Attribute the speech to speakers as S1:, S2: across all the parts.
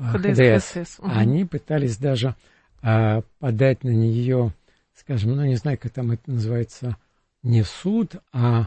S1: ХДС. Они пытались даже подать на нее, скажем, не знаю, как там это называется, не в суд, а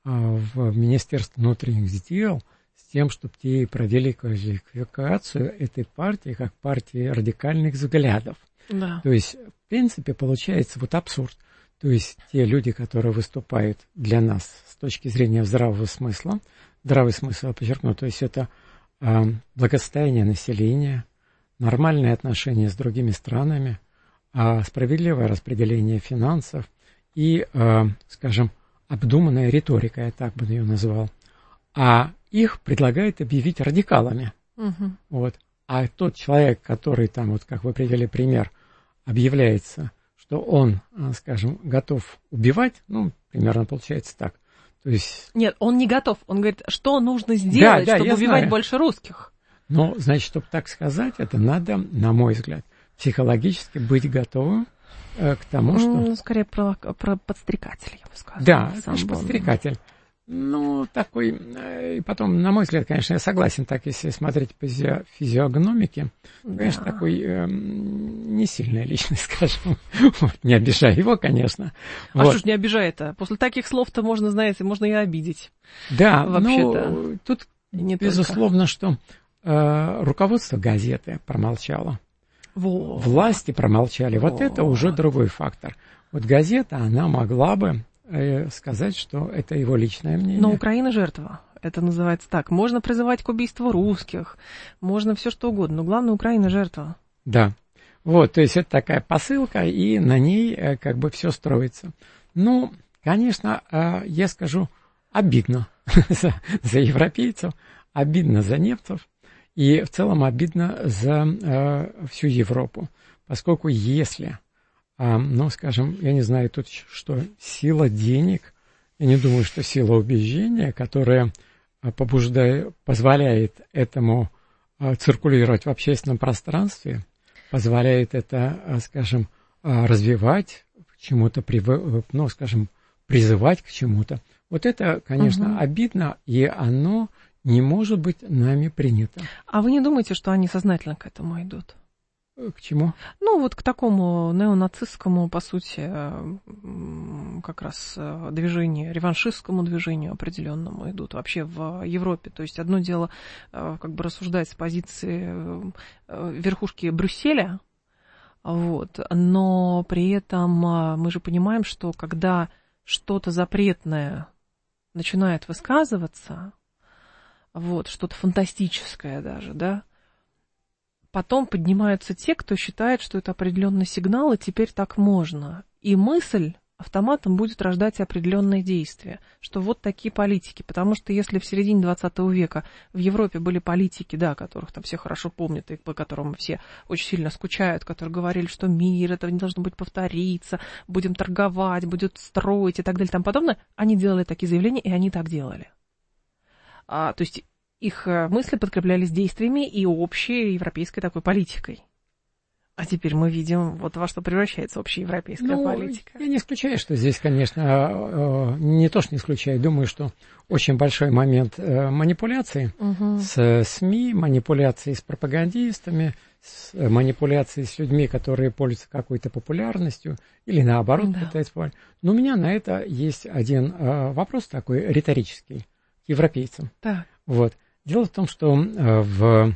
S1: в Министерство внутренних дел, с тем, чтобы те провели квалификацию этой партии как партии радикальных взглядов.
S2: Да.
S1: То есть, в принципе, получается вот абсурд. То есть, те люди, которые выступают для нас с точки зрения здравого смысла, здравый смысл, я подчеркну, то есть это благосостояние населения, нормальные отношения с другими странами, справедливое распределение финансов и, скажем, обдуманная риторика, я так бы ее назвал. А их предлагают объявить радикалами.
S2: Угу.
S1: Вот. А тот человек, который там, вот как вы привели пример, объявляется, что он, скажем, готов убивать, примерно получается так. То есть...
S2: Нет, он не готов. Он говорит, что нужно сделать, чтобы убивать больше русских.
S1: Значит, чтобы так сказать, это надо, на мой взгляд, психологически быть готовым к тому, что...
S2: скорее про подстрекатель, я бы сказала.
S1: Да, конечно, подстрекатель. Такой... И потом, на мой взгляд, конечно, я согласен, так, если смотреть по физиогномике, конечно, такой не сильная личность, скажем. Не обижай его, конечно.
S2: Что ж не обижай-то? После таких слов-то можно, знаете, можно и обидеть.
S1: Да,
S2: вообще-то.
S1: Тут безусловно, что руководство газеты промолчало. Власти промолчали. Вот это уже другой фактор. Вот газета, она могла бы сказать, что это его личное мнение.
S2: Но Украина жертва. Это называется так. Можно призывать к убийству русских, можно все что угодно, но главное, Украина жертва.
S1: Да. То есть это такая посылка, и на ней как бы все строится. Конечно, я скажу, обидно за европейцев, обидно за немцев, и в целом обидно за всю Европу. Поскольку если... скажем, я не знаю тут, что сила денег, я не думаю, что сила убеждения, которая позволяет этому циркулировать в общественном пространстве, позволяет это, скажем, развивать к чему-то, призывать к чему-то. Вот это, конечно, обидно, и оно не может быть нами принято.
S2: А вы не думаете, что они сознательно к этому идут?
S1: К чему?
S2: К такому неонацистскому, по сути, как раз движению, реваншистскому движению определенному идут вообще в Европе. То есть одно дело как бы рассуждать с позиции верхушки Брюсселя, но при этом мы же понимаем, что когда что-то запретное начинает высказываться, что-то фантастическое даже, да, потом поднимаются те, кто считает, что это определенный сигнал, и теперь так можно. И мысль автоматом будет рождать определенные действия, что вот такие политики. Потому что если в середине 20 века в Европе были политики, да, которых там все хорошо помнят, и по которым все очень сильно скучают, которые говорили, что мир, это не должно быть повториться, будем торговать, будем строить и так далее и тому подобное, они делали такие заявления, и они так делали. То есть их мысли подкреплялись действиями и общей европейской такой политикой. А теперь мы видим, во что превращается общеевропейская политика.
S1: Я не исключаю, что здесь, конечно, не то, что не исключаю, думаю, что очень большой момент манипуляции с СМИ, манипуляции с пропагандистами, манипуляции с людьми, которые пользуются какой-то популярностью, или наоборот пытаются популярность. Но у меня на это есть один вопрос такой риторический к европейцам.
S2: Так.
S1: Дело в том, что в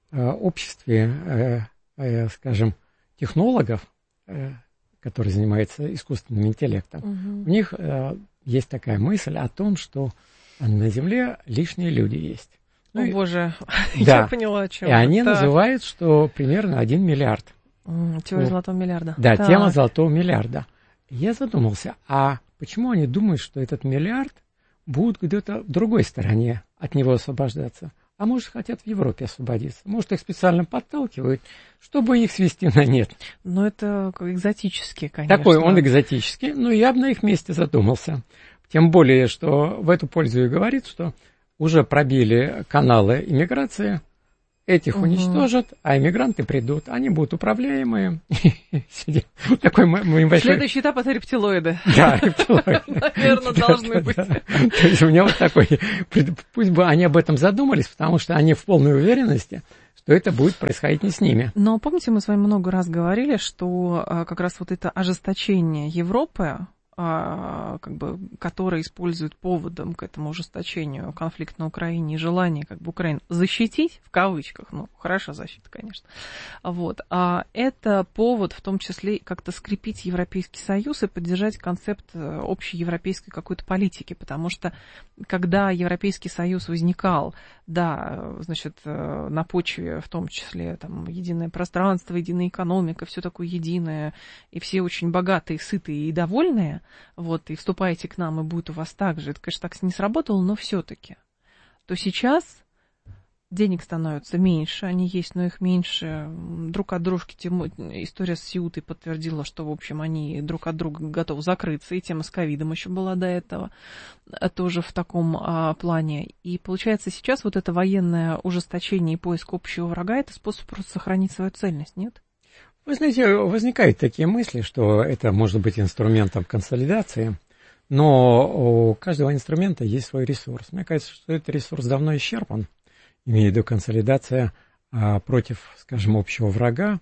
S1: обществе, скажем, технологов, которые занимаются искусственным интеллектом, у них есть такая мысль о том, что на Земле лишние люди есть.
S2: Боже, я поняла, о чем.
S1: И они называют, что примерно 1 миллиард.
S2: Теория золотого миллиарда.
S1: Да, тема золотого миллиарда. Я задумался, а почему они думают, что этот миллиард будут где-то в другой стороне от него освобождаться? А может, хотят в Европе освободиться. Может, их специально подталкивают, чтобы их свести на нет.
S2: Но это экзотически, конечно.
S1: Такой он экзотический, но я бы на их месте задумался. Тем более, что в эту пользу и говорит, что уже пробили каналы иммиграции, этих уничтожат, а иммигранты придут. Они будут управляемые. Такой большой...
S2: Следующий этап — это рептилоиды.
S1: Да, рептилоиды.
S2: Наверное, должны быть.
S1: То есть у меня вот такой... Пусть бы они об этом задумались, потому что они в полной уверенности, что это будет происходить не с ними.
S2: Но помните, мы с вами много раз говорили, что как раз вот это ожесточение Европы, которое использует поводом к этому ужесточению конфликт на Украине и желание Украину защитить, в кавычках, хорошая защита, конечно, это повод в том числе как-то скрепить Европейский Союз и поддержать концепт общей европейской какой-то политики, потому что когда Европейский Союз возникал, на почве в том числе единое пространство, единая экономика, все такое единое, и все очень богатые, сытые и довольные, и вступайте к нам, и будет у вас так же. Это, конечно, так не сработало, но все-таки. То сейчас денег становится меньше, они есть, но их меньше. Друг от дружки история с Сьютой подтвердила, что, в общем, они друг от друга готовы закрыться, и тема с ковидом еще была до этого, тоже в таком плане. И получается, сейчас вот это военное ужесточение и поиск общего врага, это способ просто сохранить свою цельность, нет?
S1: Вы знаете, возникают такие мысли, что это может быть инструментом консолидации, но у каждого инструмента есть свой ресурс. Мне кажется, что этот ресурс давно исчерпан, имею в виду консолидация против, скажем, общего врага,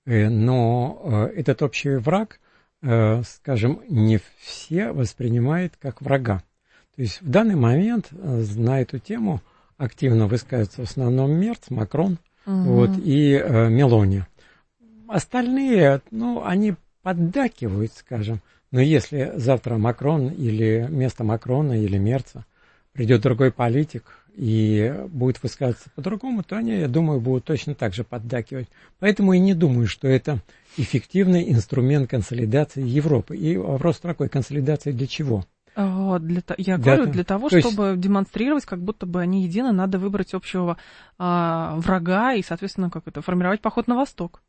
S1: но этот общий враг, скажем, не все воспринимают как врага. То есть в данный момент на эту тему активно высказываются в основном Мерц, Макрон и Мелони. Остальные, они поддакивают, скажем, но если завтра Макрон или вместо Макрона или Мерца придет другой политик и будет высказываться по-другому, то они, я думаю, будут точно так же поддакивать. Поэтому и не думаю, что это эффективный инструмент консолидации Европы. И вопрос такой, консолидация для чего?
S2: Для того, чтобы демонстрировать, как будто бы они едины, надо выбрать общего врага и, соответственно, формировать поход на восток.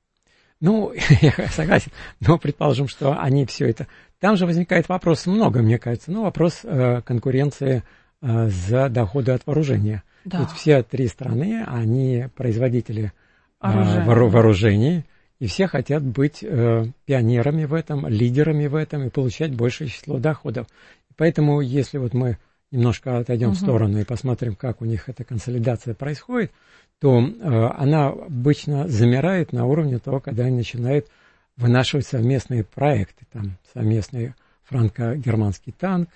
S1: Я согласен, но предположим, что они все это... Там же возникает вопрос много, мне кажется, вопрос конкуренции за доходы от вооружения.
S2: Да.
S1: Тут все три страны, они производители вооружений, и все хотят быть пионерами в этом, лидерами в этом и получать большее число доходов. Поэтому, если мы немножко отойдем в сторону и посмотрим, как у них эта консолидация происходит, то она обычно замирает на уровне того, когда они начинают вынашивать совместные проекты, совместный франко-германский танк,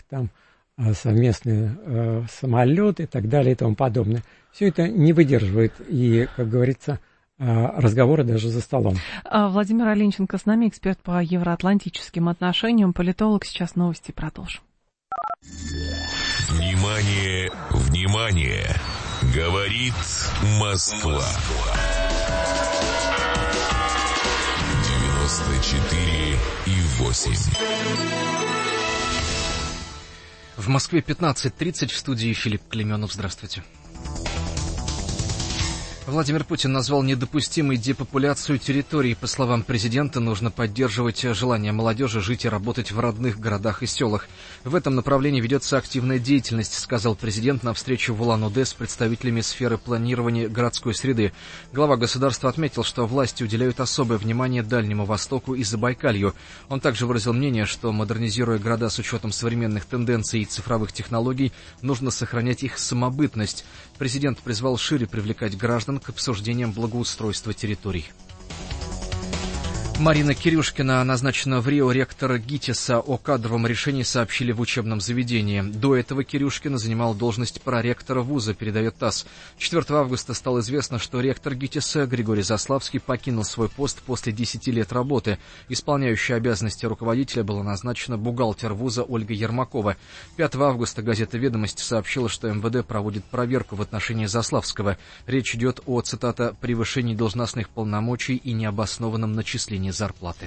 S1: совместные самолеты и так далее и тому подобное. Все это не выдерживает и, как говорится, разговоры даже за столом.
S2: Владимир Оленченко с нами, эксперт по евроатлантическим отношениям, политолог. Сейчас новости, продолжим.
S3: Внимание, внимание! Говорит Москва. 94,8.
S4: В Москве 15:30, в студии Филипп Клейменов. Здравствуйте. Владимир Путин назвал недопустимой депопуляцию территорий. По словам президента, нужно поддерживать желание молодежи жить и работать в родных городах и селах. В этом направлении ведется активная деятельность, сказал президент на встрече в Улан-Удэ с представителями сферы планирования городской среды. Глава государства отметил, что власти уделяют особое внимание Дальнему Востоку и Забайкалью. Он также выразил мнение, что, модернизируя города с учетом современных тенденций и цифровых технологий, нужно сохранять их самобытность. Президент призвал шире привлекать граждан к обсуждениям благоустройства территорий. Марина Кирюшкина назначена в Рио ректора ГИТИСа. О кадровом решении сообщили в учебном заведении. До этого Кирюшкина занимала должность проректора вуза, передает ТАСС. 4 августа стало известно, что ректор ГИТИСа Григорий Заславский покинул свой пост после 10 лет работы. Исполняющей обязанности руководителя была назначена бухгалтер вуза Ольга Ермакова. 5 августа газета «Ведомости» сообщила, что МВД проводит проверку в отношении Заславского. Речь идет о, цитата, «превышении должностных полномочий и необоснованном начислении зарплаты».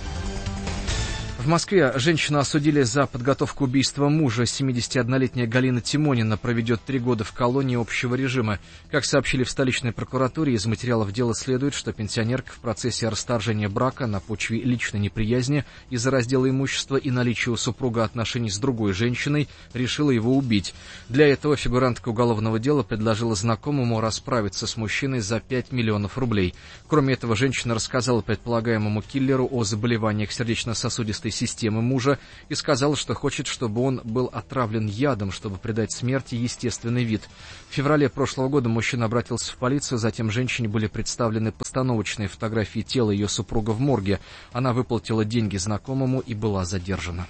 S4: В Москве женщину осудили за подготовку убийства мужа. 71-летняя Галина Тимонина проведет 3 года в колонии общего режима. Как сообщили в столичной прокуратуре, из материалов дела следует, что пенсионерка в процессе расторжения брака на почве личной неприязни из-за раздела имущества и наличия у супруга отношений с другой женщиной решила его убить. Для этого фигурантка уголовного дела предложила знакомому расправиться с мужчиной за 5 миллионов рублей. Кроме этого, женщина рассказала предполагаемому киллеру о заболеваниях сердечно-сосудистой иммунной системы мужа и сказал, что хочет, чтобы он был отравлен ядом, чтобы придать смерти естественный вид. В феврале прошлого года мужчина обратился в полицию, затем женщине были представлены постановочные фотографии тела ее супруга в морге. Она выплатила деньги знакомому и была задержана.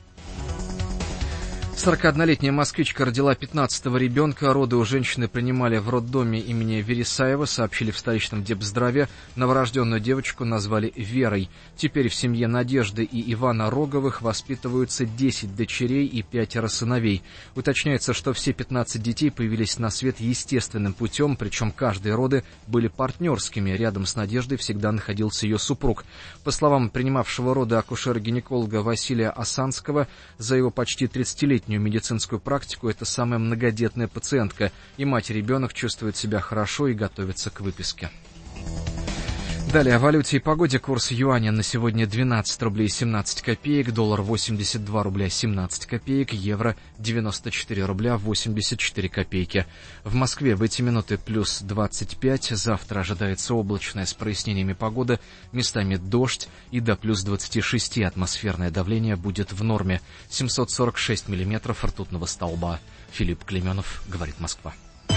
S4: 41-летняя москвичка родила 15-го ребенка. Роды у женщины принимали в роддоме имени Вересаева, сообщили в столичном Депздраве. Новорожденную девочку назвали Верой. Теперь в семье Надежды и Ивана Роговых воспитываются 10 дочерей и 5 сыновей. Уточняется, что все 15 детей появились на свет естественным путем, причем каждые роды были партнерскими. Рядом с Надеждой всегда находился ее супруг. По словам принимавшего роды акушера-гинеколога Василия Осанского, за его почти 30-летнюю медицинскую практику это самая многодетная пациентка, и мать и ребенок чувствуют себя хорошо и готовятся к выписке. Далее о валюте и погоде. Курс юаня на сегодня 12 рублей 17 копеек, доллар 82 рубля 17 копеек, евро 94 рубля 84 копейки. В Москве в эти минуты плюс 25, завтра ожидается облачная с прояснениями погода, местами дождь и до плюс 26 атмосферное давление будет в норме. 746 миллиметров ртутного столба. Филипп Клеменов, говорит Москва.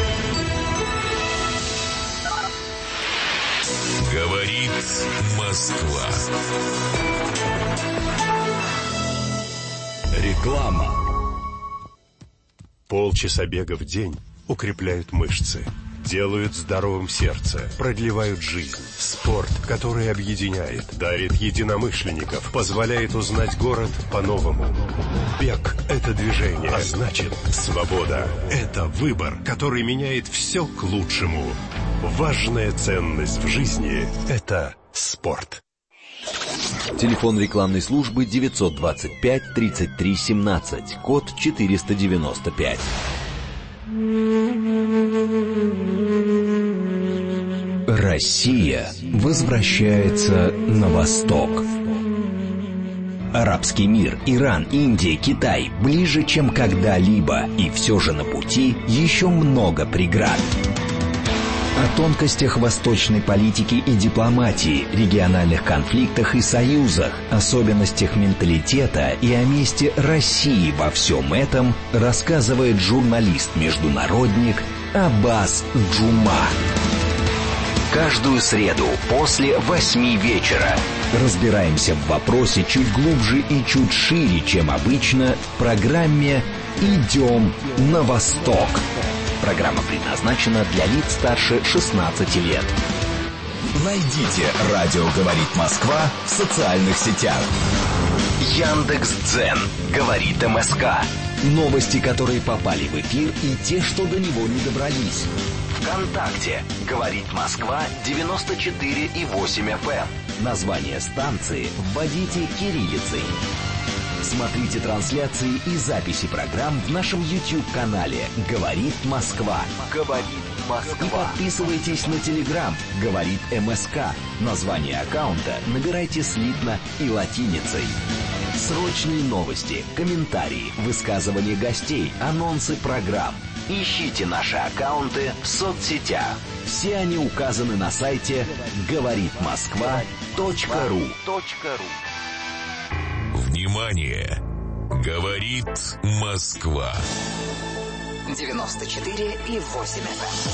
S3: Говорит Москва.
S5: Реклама. Полчаса бега в день укрепляют мышцы, делают здоровым сердце, продлевают жизнь. Спорт, который объединяет, дарит единомышленников, позволяет узнать город по-новому. Бег – это движение, а значит, свобода – это выбор, который меняет все к лучшему. Важная ценность в жизни – это спорт.
S6: Телефон рекламной службы 925 33 17, код 495. Россия возвращается на восток. Арабский мир, Иран, Индия, Китай ближе, чем когда-либо, и все же на пути еще много преград. О тонкостях восточной политики и дипломатии, региональных конфликтах и союзах, особенностях менталитета и о месте России во всем этом рассказывает журналист-международник Аббас Джума. Каждую среду после 8 вечера разбираемся в вопросе чуть глубже и чуть шире, чем обычно, в программе «Идем на восток». Программа предназначена для лиц старше 16 лет. Найдите «Радио говорит Москва» в социальных сетях. Яндекс.Дзен говорит МСК. Новости, которые попали в эфир, и те, что до него не добрались. ВКонтакте говорит Москва 94,8 FM. Название станции вводите кириллицей. Смотрите трансляции и записи программ в нашем YouTube-канале «Говорит Москва». «Говорит Москва». И подписывайтесь на Telegram «Говорит МСК». Название аккаунта набирайте слитно и латиницей. Срочные новости, комментарии, высказывания гостей, анонсы программ. Ищите наши аккаунты в соцсетях. Все они указаны на сайте говоритмосква.ру.
S3: Внимание! Говорит Москва.
S7: 94,8 FM.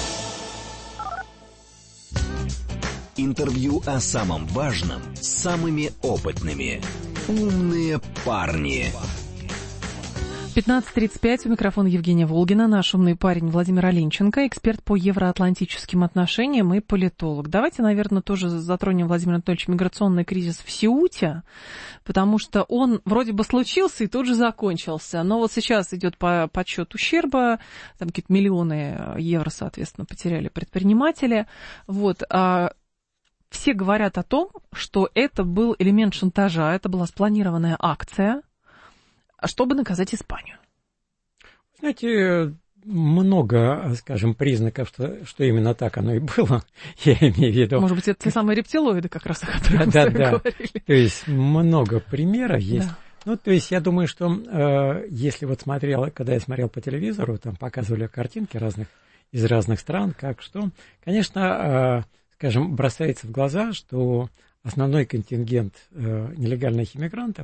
S6: Интервью о самом важном с самыми опытными. Умные парни.
S2: 15:35, у микрофона Евгения Волгина, наш умный парень Владимир Оленченко, эксперт по евроатлантическим отношениям и политолог. Давайте, наверное, тоже затронем, Владимир Анатольевич, миграционный кризис в Сеуте, потому что он вроде бы случился и тут же закончился. Но вот сейчас идет подсчет ущерба, там какие-то миллионы евро, соответственно, потеряли предприниматели. Вот. Все говорят о том, что это был элемент шантажа, это была спланированная акция, чтобы наказать Испанию.
S1: Знаете, много, скажем, признаков, что именно так оно и было, я имею в виду.
S2: Может быть, это те самые рептилоиды, как раз, о которых мы с вами говорили.
S1: То есть много примеров есть. Да. Ну, то есть я думаю, что если вот когда я смотрел по телевизору, там показывали картинки из разных стран, как что, конечно, скажем, бросается в глаза, что основной контингент нелегальных иммигрантов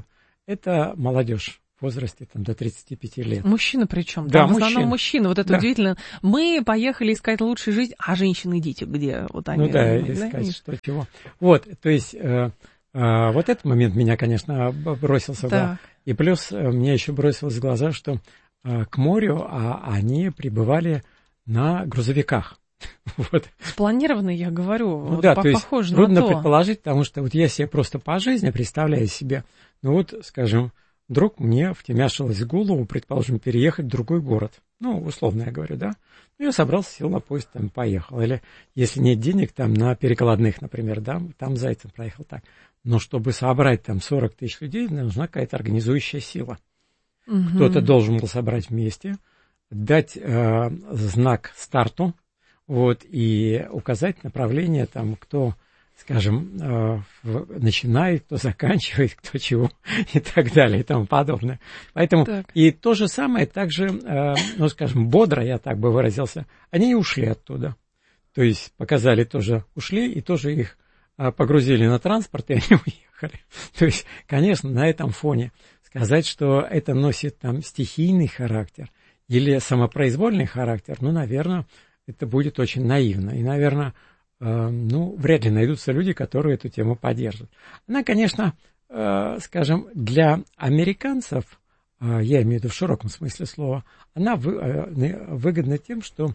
S1: это молодежь в возрасте там, до 35 лет.
S2: Мужчины причем?
S1: Да,
S2: в основном мужчины. Вот это
S1: да.
S2: удивительно. Мы поехали искать лучшую жизнь, а женщины и дети где? Вот они.
S1: Ну да, искать что чего. Вот, то есть вот этот момент меня, конечно, бросился в глаза. И плюс мне еще бросилось в глаза, что к морю они прибывали на грузовиках. Вот.
S2: Спланированно, я говорю,
S1: Ну,
S2: вот
S1: да, то есть
S2: похоже
S1: трудно
S2: на то.
S1: предположить, потому что вот я себе просто по жизни представляю себе, ну вот, скажем, вдруг мне втемяшилось в голову, предположим, переехать в другой город. Ну, условно я говорю, да. Ну, я собрался, сел на поезд, там, поехал. Или, если нет денег, там, на перекладных, например, да, там Зайцем проехал так. Но чтобы собрать там 40 тысяч людей, нужна какая-то организующая сила. Угу. Кто-то должен был собрать вместе, дать знак старту, вот, и указать направление, там, кто, скажем, начинает, кто заканчивает, кто чего, и так далее, и тому подобное. Поэтому, и то же самое, также, ну, скажем, бодро, я так бы выразился, они и ушли оттуда. То есть, показали тоже, ушли, и тоже их погрузили на транспорт, и они уехали. То есть, конечно, на этом фоне сказать, что это носит там стихийный характер или самопроизвольный характер, ну, наверное, это будет очень наивно. И, наверное, ну, вряд ли найдутся люди, которые эту тему поддержат. Она, конечно, скажем, для американцев, я имею в виду в широком смысле слова, она выгодна тем, что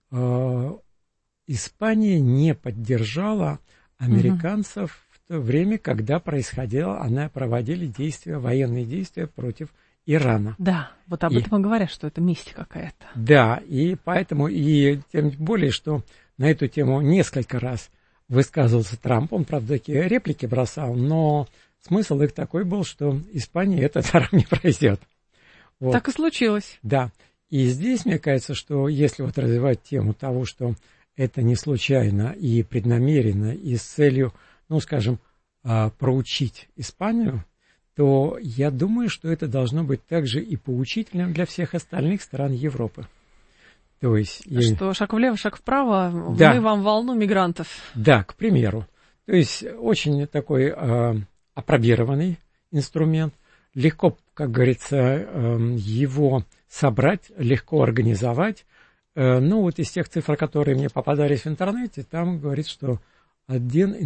S1: Испания не поддержала американцев в то время, когда она проводили действия, военные действия против Ирана.
S2: Да, вот об этом и говорят, что это месть какая-то.
S1: Да, и поэтому, и тем более, что на эту тему несколько раз высказывался Трамп. Он, правда, такие реплики бросал, но смысл их такой был, что Испания этот даром не пройдет. Вот.
S2: Так и случилось.
S1: Да, и здесь, мне кажется, что если вот развивать тему того, что это не случайно и преднамеренно, и с целью, ну, скажем, проучить Испанию, то я думаю, что это должно быть также и поучительным для всех остальных стран Европы. То есть,
S2: что шаг влево, шаг вправо,
S1: да,
S2: мы вам волну мигрантов.
S1: Да, к примеру. То есть очень такой апробированный инструмент. Легко, как говорится, его собрать, легко организовать. Ну, вот из тех цифр, которые мне попадались в интернете, там говорит, что один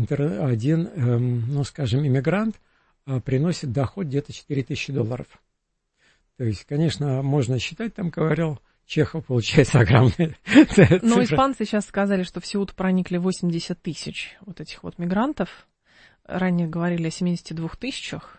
S1: ну, скажем, иммигрант приносит доход где-то $4000. То есть, конечно, можно считать, там говорил Чехов, получается огромная цифра.
S2: Но испанцы сейчас сказали, что всего-то проникли 80 тысяч вот этих вот мигрантов. Ранее говорили о 72 тысячах.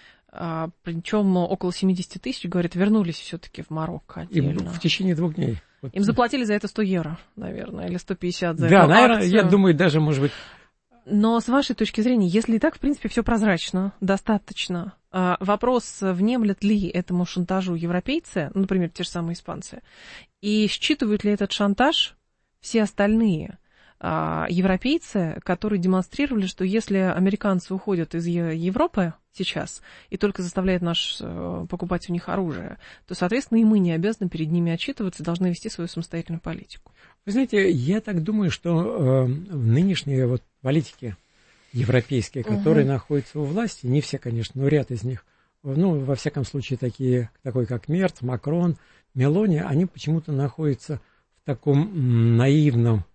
S2: Причем около 70 тысяч, говорят, вернулись все-таки в Марокко отдельно.
S1: И в течение 2 дней.
S2: Им заплатили за это 100 евро, наверное, или 150 за
S1: да,
S2: эту
S1: наверное,
S2: акцию.
S1: Я думаю, даже, может быть...
S2: Но с вашей точки зрения, если и так, в принципе, все прозрачно, достаточно, вопрос, внемлят ли этому шантажу европейцы, ну, например, те же самые испанцы, и считывают ли этот шантаж все остальные европейцы, которые демонстрировали, что если американцы уходят из Европы сейчас и только заставляют нас покупать у них оружие, то, соответственно, и мы не обязаны перед ними отчитываться, должны вести свою самостоятельную политику.
S1: Вы знаете, я так думаю, что нынешние вот политики европейские, которые находятся у власти, не все, конечно, но ряд из них, ну, во всяком случае, такой как Мерц, Макрон, Мелони, они почему-то находятся в таком наивном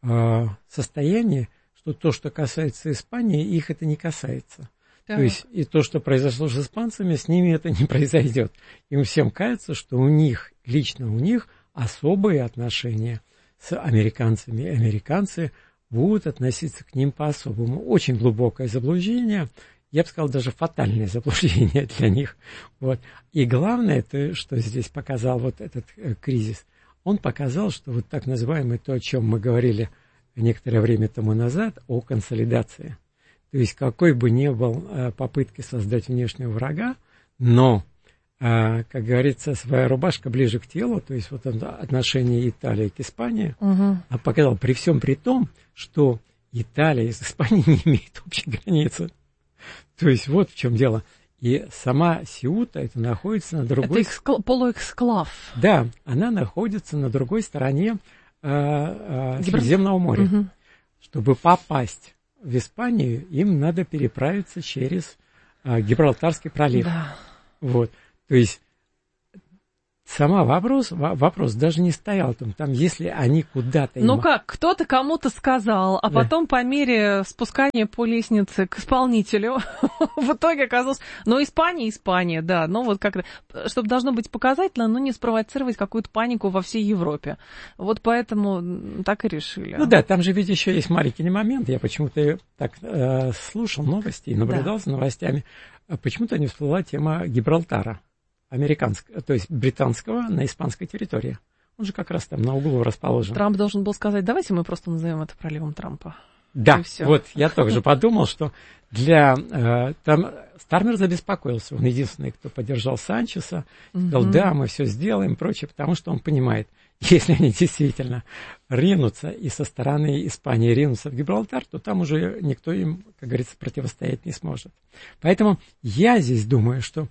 S1: состоянии, что то, что касается Испании, их это не касается. Так. То есть и то, что произошло с испанцами, с ними это не произойдет. Им всем кажется, что лично у них особые отношения с американцами. И американцы будут относиться к ним по-особому. Очень глубокое заблуждение, я бы сказал, даже фатальное заблуждение для них. Вот. И главное, что здесь показал вот этот кризис, он показал, что вот так называемое то, о чем мы говорили некоторое время тому назад, о консолидации. То есть какой бы ни был попытки создать внешнего врага, но, как говорится, своя рубашка ближе к телу, то есть вот отношение Италии к Испании, показал при всем при том, что Италия с Испанией не имеет общей границы. То есть вот в чем дело. И сама Сеута, это находится на другой...
S2: Это полуэксклав.
S1: Да, она находится на другой стороне Средиземного моря. Угу. Чтобы попасть в Испанию, им надо переправиться через Гибралтарский пролив.
S2: Да.
S1: Вот, то есть сама вопрос даже не стоял там, если они куда-то...
S2: Ну как, кто-то кому-то сказал, а потом по мере спускания по лестнице к исполнителю в итоге оказалось... Ну, Испания, да, ну вот как-то, чтобы должно быть показательно, но не спровоцировать какую-то панику во всей Европе. Вот поэтому так и решили.
S1: Ну да, там же ведь еще есть маленький момент, я почему-то так слушал новости и наблюдал за новостями, почему-то не всплыла тема Гибралтара. Американского, то есть британского на испанской территории. Он же как раз там на углу расположен.
S2: Трамп должен был сказать, давайте мы просто назовем это проливом Трампа.
S1: Да, вот я тоже подумал, что там Стармер забеспокоился. Он единственный, кто поддержал Санчеса. Сказал, да, мы все сделаем и прочее, потому что он понимает, если они действительно ринутся и со стороны Испании ринутся в Гибралтар, то там уже никто им, как говорится, противостоять не сможет. Поэтому я здесь думаю, что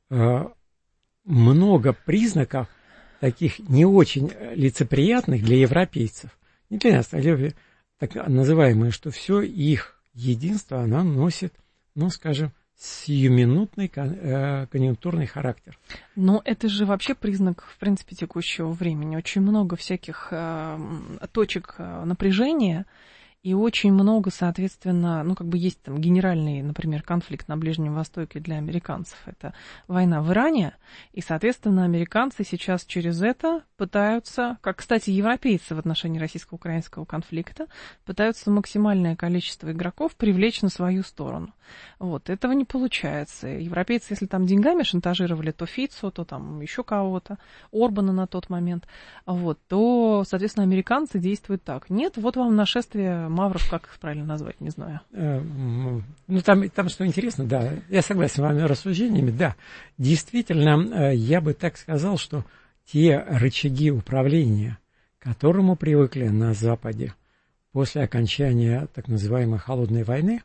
S1: много признаков таких не очень лицеприятных для европейцев, не для нас, а для так называемые, что все их единство, оно носит, ну, скажем, сиюминутный конъюнктурный характер.
S2: Но это же вообще признак, в принципе, текущего времени. Очень много всяких точек напряжения, и очень много, соответственно, ну, как бы есть там генеральный, например, конфликт на Ближнем Востоке для американцев. Это война в Иране, и, соответственно, американцы сейчас через это пытаются, как, кстати, европейцы в отношении российско-украинского конфликта, пытаются максимальное количество игроков привлечь на свою сторону. Вот, этого не получается. Европейцы, если там деньгами шантажировали то Фицо, то там еще кого-то, Орбана на тот момент, вот, то, соответственно, американцы действуют так. Нет, вот вам нашествие мавров, как их правильно назвать, не знаю.
S1: Ну, там что интересно, да, я согласен с вами рассуждениями, да, действительно, я бы так сказал, что те рычаги управления, к которому привыкли на Западе после окончания так называемой холодной войны,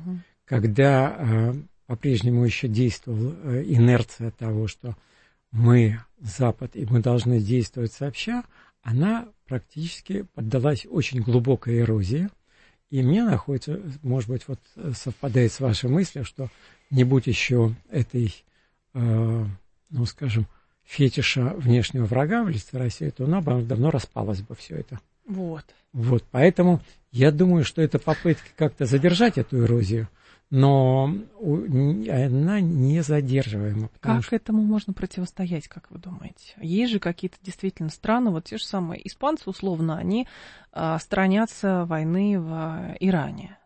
S1: когда по-прежнему еще действовала инерция того, что мы Запад и мы должны действовать сообща, она практически поддалась очень глубокой эрозии. И мне находится, может быть, вот совпадает с вашей мыслью, что не будь еще этой, ну, скажем, фетиша внешнего врага в лице России, то она бы давно распалась бы все это.
S2: Вот.
S1: Вот, поэтому я думаю, что это попытка как-то задержать эту эрозию, но она не задерживаема.
S2: Как этому можно противостоять, как вы думаете? Есть же какие-то действительно страны, вот те же самые испанцы, условно, они сторонятся войны в Иране.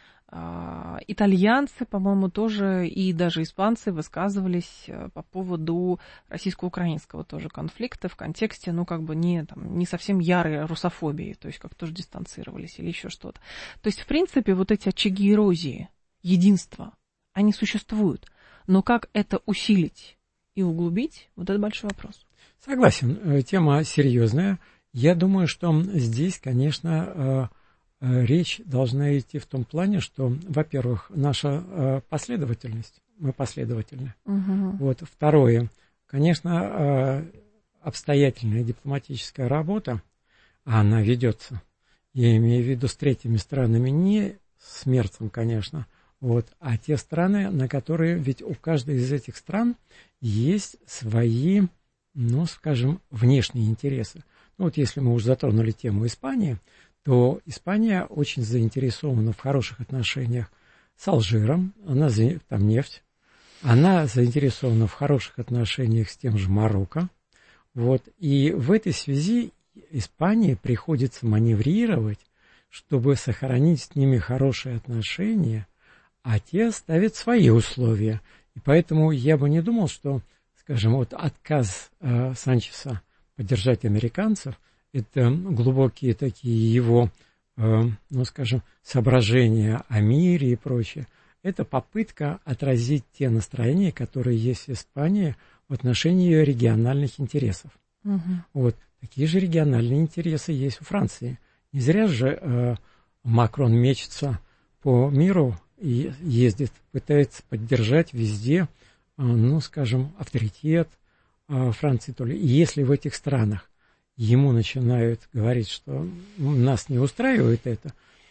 S2: Итальянцы, по-моему, тоже, и даже испанцы высказывались по поводу российско-украинского тоже конфликта в контексте, ну, как бы не совсем ярой русофобии, то есть как тоже дистанцировались или еще что-то. То есть, в принципе, вот эти очаги эрозии, единства, они существуют. Но как это усилить и углубить, вот это большой вопрос.
S1: Согласен, тема серьезная. Я думаю, что здесь, конечно, речь должна идти в том плане, что, во-первых, наша последовательность, мы последовательны. Вот. Второе, конечно, обстоятельная дипломатическая работа, она ведется, я имею в виду с третьими странами, не с Мерцем, конечно, вот, а те страны, на которые, ведь у каждой из этих стран есть свои, ну, скажем, внешние интересы. Ну, вот если мы уже затронули тему Испании, то Испания очень заинтересована в хороших отношениях с Алжиром, там нефть, она заинтересована в хороших отношениях с тем же Марокко, вот, и в этой связи Испании приходится маневрировать, чтобы сохранить с ними хорошие отношения, а те ставят свои условия, и поэтому я бы не думал, что, скажем, вот отказ Санчеса поддержать американцев, это глубокие такие его, ну, скажем, соображения о мире и прочее. Это попытка отразить те настроения, которые есть в Испании в отношении ее региональных интересов. Вот. Такие же региональные интересы есть у Франции. Не зря же Макрон мечется по миру и ездит, пытается поддержать везде, ну, скажем, авторитет Франции. И если в этих странах ему начинают говорить, что нас не устраивает это,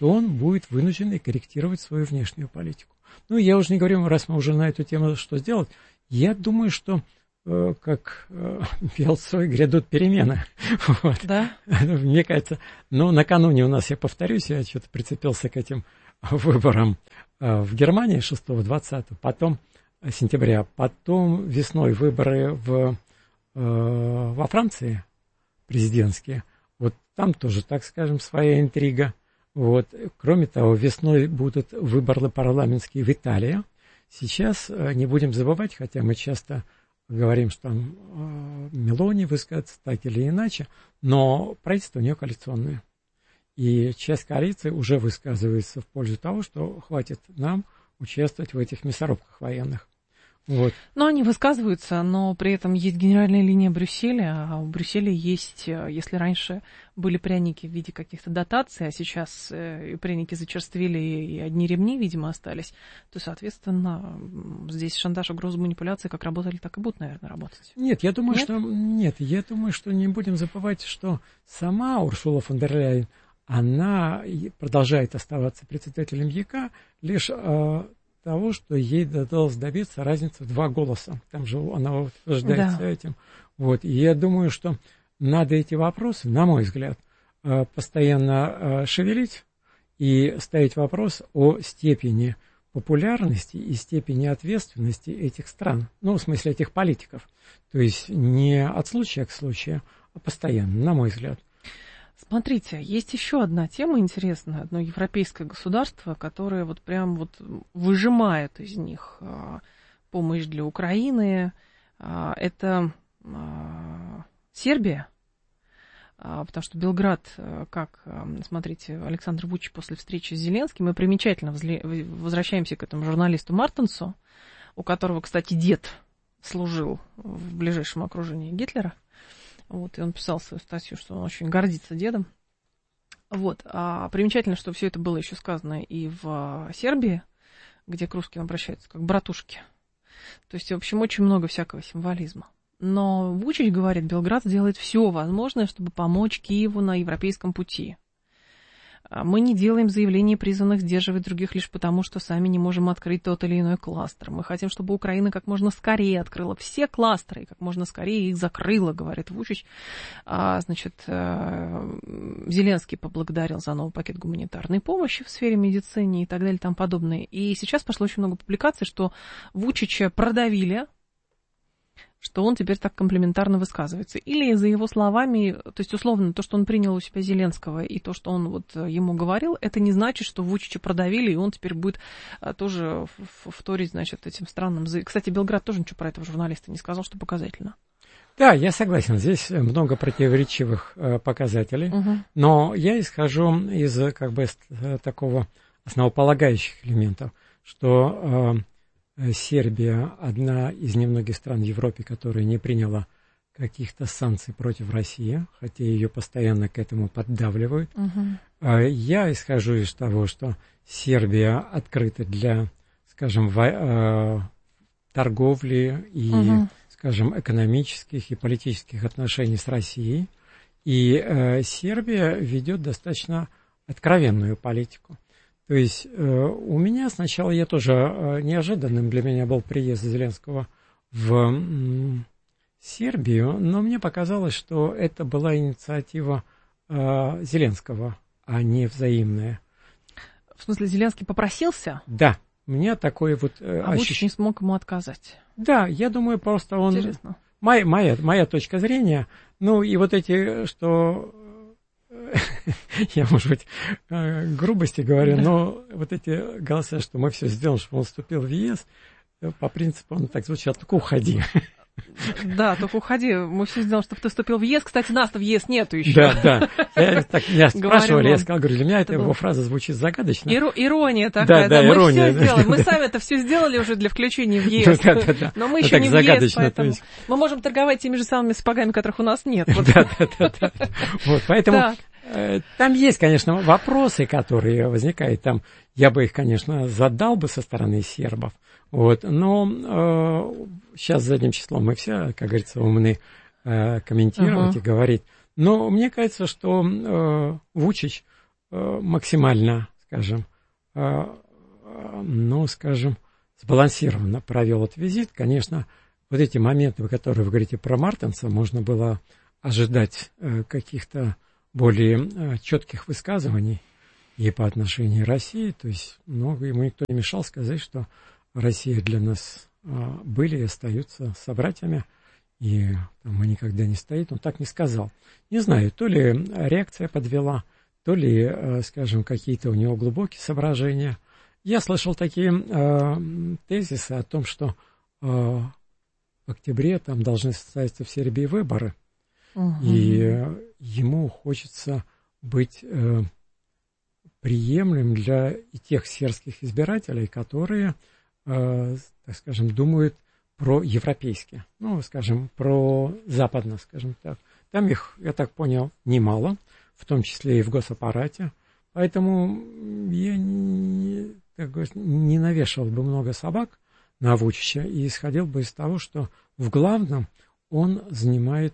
S1: что он будет вынужден корректировать свою внешнюю политику. Ну, я уже не говорю, раз мы уже на эту тему, что сделать. Я думаю, что как пел Цой, грядут перемены. Вот.
S2: Да?
S1: Мне кажется, накануне у нас, я повторюсь, я что-то прицепился к этим выборам в Германии 6-20, потом сентября, потом весной выборы во Франции президентские. Вот там тоже, так скажем, своя интрига. Вот. Кроме того, весной будут выборы парламентские в Италии. Сейчас не будем забывать, хотя мы часто говорим, что там Мелони высказывается так или иначе, но правительство у нее коалиционное. И часть коалиции уже высказывается в пользу того, что хватит нам участвовать в этих мясорубках военных. Вот.
S2: Но они высказываются, но при этом есть генеральная линия Брюсселя, а у Брюсселя есть, если раньше были пряники в виде каких-то дотаций, а сейчас пряники зачерствели и одни ремни, видимо, остались, то, соответственно, здесь шантаж, угрозы, манипуляции как работали, так и будут, наверное, работать.
S1: Нет, я думаю, что не будем забывать, что сама Урсула фон дер Ляйен, она продолжает оставаться председателем ЕК лишь того, что ей удалось добиться разницы в 2 голоса. Там же она утверждается этим. Вот. И я думаю, что надо эти вопросы, на мой взгляд, постоянно шевелить и ставить вопрос о степени популярности и степени ответственности этих стран. Ну, в смысле, этих политиков. То есть не от случая к случаю, а постоянно, на мой взгляд.
S2: Смотрите, есть еще одна тема интересная, одно европейское государство, которое вот прям вот выжимает из них помощь для Украины. Это Сербия, потому что Белград, смотрите, Александр Вучич после встречи с Зеленским, мы примечательно возвращаемся к этому журналисту Мартенсу, у которого, кстати, дед служил в ближайшем окружении Гитлера. Вот, и он писал свою статью, что он очень гордится дедом. Вот. А примечательно, что все это было еще сказано и в Сербии, где к русским обращаются как братушки. То есть, в общем, очень много всякого символизма. Но Вучич говорит, Белград сделает все возможное, чтобы помочь Киеву на европейском пути. Мы не делаем заявлений, призванных сдерживать других лишь потому, что сами не можем открыть тот или иной кластер. Мы хотим, чтобы Украина как можно скорее открыла все кластеры и как можно скорее их закрыла, говорит Вучич. Зеленский поблагодарил за новый пакет гуманитарной помощи в сфере медицины и так далее и тому подобное. И сейчас пошло очень много публикаций, что Вучича продавили, что он теперь так комплиментарно высказывается. Или за его словами, то есть условно, то, что он принял у себя Зеленского и то, что он вот ему говорил, это не значит, что Вучича продавили, и он теперь будет тоже вторить, значит, этим странным... Кстати, Белград тоже ничего про этого журналиста не сказал, что показательно.
S1: Да, я согласен, здесь много противоречивых показателей, но я исхожу из такого основополагающих элементов, что... Сербия одна из немногих стран в Европе, которая не приняла каких-то санкций против России, хотя ее постоянно к этому поддавливают. Я исхожу из того, что Сербия открыта для, скажем, торговли и, скажем, экономических и политических отношений с Россией. И Сербия ведет достаточно откровенную политику. То есть у меня сначала, я тоже неожиданным для меня был приезд Зеленского в Сербию, но мне показалось, что это была инициатива Зеленского, а не взаимная.
S2: В смысле, Зеленский попросился?
S1: Да, у меня такой вот...
S2: Вучич не смог ему отказать.
S1: Да, я думаю, просто он...
S2: Интересно.
S1: Моя точка зрения, ну и вот эти, что... Я, может быть, грубости говорю, но вот эти голоса, что мы все сделаем, чтобы он вступил в ЕС, по принципу, он так звучал, только уходи.
S2: Да, только уходи. Мы все сделаем, чтобы ты вступил в ЕС. Кстати, нас-то в ЕС нету еще.
S1: Да. Я спрашивали, я сказал, говорю, для меня эта его фраза звучит загадочно.
S2: Ирония такая. Да, ирония. Мы все сделали. Мы сами это все сделали уже для включения в ЕС. Но мы еще не в ЕС, поэтому мы можем торговать теми же самыми сапогами, которых у нас нет.
S1: Да. Вот, поэтому там есть, конечно, вопросы, которые возникают. Там я бы их, конечно, задал бы со стороны сербов. Вот, но сейчас задним числом мы все, как говорится, умны комментировать и говорить. Но мне кажется, что Вучич максимально, скажем, сбалансированно провел этот визит. Конечно, вот эти моменты, которые вы говорите про Мартенса, можно было ожидать каких-то более четких высказываний и по отношению к России. То есть, ему никто не мешал сказать, что Россия для нас были и остаются собратьями, и мы никогда не стоит. Он так не сказал. Не знаю, то ли реакция подвела, то ли, скажем, какие-то у него глубокие соображения. Я слышал такие тезисы о том, что в октябре там должны состояться в Сербии выборы, и ему хочется быть приемлемым для и тех сербских избирателей, которые, так скажем, думают про-европейски, скажем, про-западно, скажем так. Там их, я так понял, немало, в том числе и в госаппарате, поэтому я не навешивал бы много собак на Вучича и исходил бы из того, что в главном он занимает